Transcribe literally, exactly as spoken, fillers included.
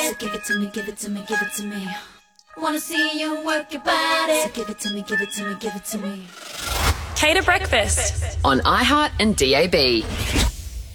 So give it to me, give it to me, give it to me. Wanna see you work your body. So give it to me, give it to me, give it to me. Cater Breakfast on iHeart and D A B.